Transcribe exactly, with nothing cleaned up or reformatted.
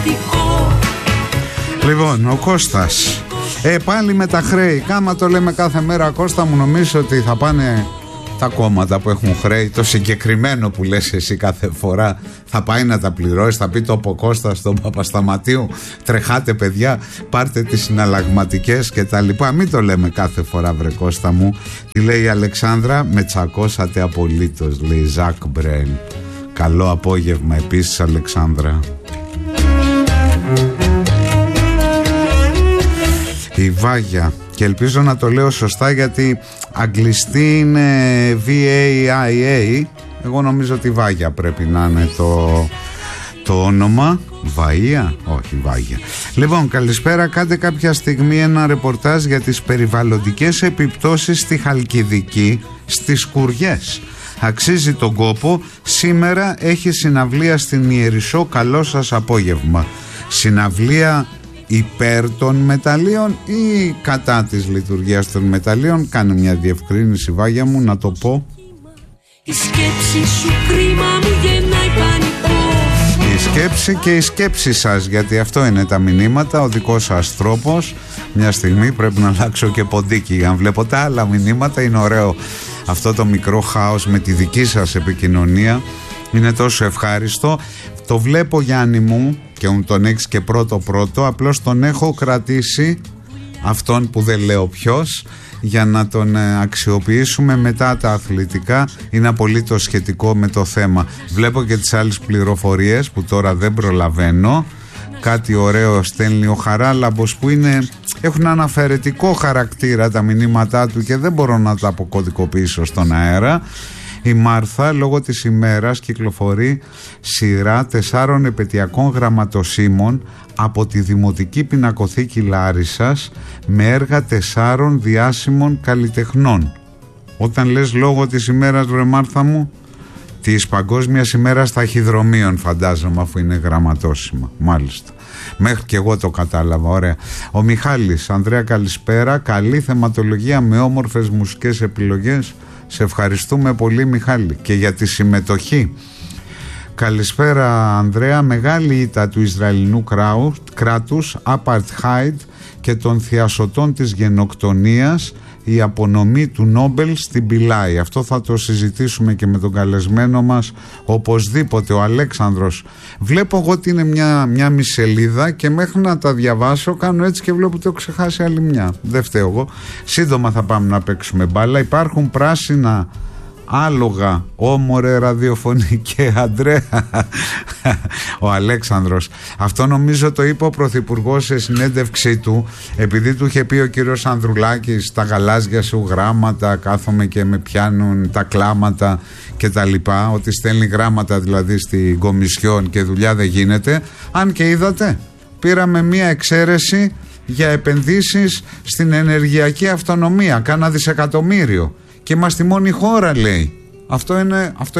Λοιπόν, ο Κώστας. Ε, πάλι με τα χρέη. Κάμα το λέμε κάθε μέρα, Κώστα μου, νομίζω ότι θα πάνε τα κόμματα που έχουν χρέη. Το συγκεκριμένο που λες εσύ κάθε φορά θα πάει να τα πληρώσει. Θα πει το από Κώστα στον Παπασταματίου, τρεχάτε παιδιά, πάρτε τις συναλλαγματικές και τα λοιπά. Μην το λέμε κάθε φορά, βρε Κώστα μου. Τι λέει η Αλεξάνδρα? Με τσακώσατε απολύτως, λέει Ζακ Μπρέν. Καλό απόγευμα επίσης, Αλεξάνδρα. Η Βάγια, και ελπίζω να το λέω σωστά γιατί αγγλιστή είναι βι έι άι έι. Εγώ νομίζω ότι Βάγια πρέπει να είναι το, το όνομα. Βαΐα, όχι Βάγια. Λοιπόν, καλησπέρα. Κάντε κάποια στιγμή ένα ρεπορτάζ για τις περιβαλλοντικές επιπτώσεις στη Χαλκιδική, στις Κουριές. Αξίζει τον κόπο. Σήμερα έχει συναυλία στην Ιερισσό. Καλό σας απόγευμα. Συναυλία υπέρ των μεταλλίων ή κατά της λειτουργίας των μεταλλίων? Κάνε μια διευκρίνηση, Βάγια μου, να το πω. Η σκέψη σου κρίμα μου γεννάει πανικό. Η σκέψη και η σκέψη σας, γιατί αυτό είναι τα μηνύματα. Ο δικός σας τρόπος. Μια στιγμή πρέπει να αλλάξω και ποντίκι. Αν βλέπω τα άλλα μηνύματα, είναι ωραίο αυτό το μικρό χάος με τη δική σας επικοινωνία. Είναι τόσο ευχάριστο. Το βλέπω, Γιάννη μου, και μου τον έχεις και πρώτο πρώτο. Απλώς τον έχω κρατήσει, αυτόν που δεν λέω ποιος, για να τον αξιοποιήσουμε μετά τα αθλητικά. Είναι απολύτως σχετικό με το θέμα. Βλέπω και τις άλλες πληροφορίες που τώρα δεν προλαβαίνω. Κάτι ωραίο στέλνει ο Χαράλαμπος, που είναι, έχουν αναφερετικό χαρακτήρα τα μηνύματά του και δεν μπορώ να τα αποκωδικοποιήσω στον αέρα. Η Μάρθα, λόγω της ημέρας, κυκλοφορεί σειρά τεσσάρων επαιτειακών γραμματοσύμων από τη Δημοτική Πινακοθήκη Λάρισσας με έργα τεσσάρων διάσημων καλλιτεχνών. Όταν λες λόγω της ημέρας, βρε Μάρθα μου, της Παγκόσμιας ημέρας ταχυδρομείων, φαντάζομαι, αφού είναι γραμματόσημα. Μάλιστα. Μέχρι και εγώ το κατάλαβα. Ωραία. Ο Μιχάλης, Ανδρέα, καλησπέρα. Καλή θεματολογία με όμορφες μουσικές επιλογές. Σε ευχαριστούμε πολύ, Μιχάλη, και για τη συμμετοχή. Καλησπέρα, Ανδρέα. Μεγάλη ήττα του Ισραηλινού κράτους, Apartheid και των θειασωτών της γενοκτονίας, η απονομή του Νόμπελ στην Πιλάη. Αυτό θα το συζητήσουμε και με τον καλεσμένο μας οπωσδήποτε, ο Αλέξανδρος. Βλέπω εγώ ότι είναι μια, μια μισελίδα και μέχρι να τα διαβάσω κάνω έτσι και βλέπω ότι έχω ξεχάσει άλλη μια. Δεν φταίω εγώ. Σύντομα θα πάμε να παίξουμε μπάλα. Υπάρχουν πράσινα άλογα, όμορε ραδιοφωνικέ, Αντρέα. Ο Αλέξανδρος. Αυτό νομίζω το είπε ο Πρωθυπουργός σε συνέντευξή του, επειδή του είχε πει ο κύριος Ανδρουλάκης, τα γαλάζια σου γράμματα, κάθομαι και με πιάνουν τα κλάματα και τα λοιπά, ότι στέλνει γράμματα δηλαδή στην Κομισιόν και δουλειά δεν γίνεται. Αν και είδατε, πήραμε μία εξαίρεση για επενδύσεις στην ενεργειακή αυτονομία, κάνα δισεκατομμύριο. Και είμαστε η μόνη χώρα, λέει. Αυτό είναι, αυτό